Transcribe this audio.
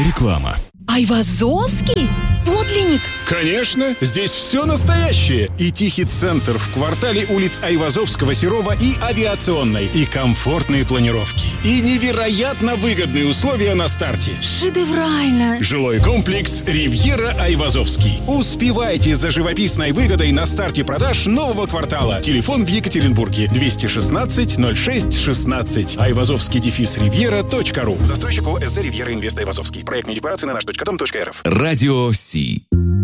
Реклама. Айвазовский? Подлинник? Конечно, здесь все настоящее. И тихий центр в квартале улиц Айвазовского, Серова и Авиационной. И комфортные планировки. И невероятно выгодные условия на старте. Шедеврально. Жилой комплекс «Ривьера Айвазовский». Успевайте за живописной выгодой на старте продаж нового квартала. Телефон в Екатеринбурге 216-06-16. Айвазовский-ривьера.ру. Застройщик ОСЗ «Ривьера Инвест Айвазовский». Проектные декларации на наш.дом.рф. Радио Си.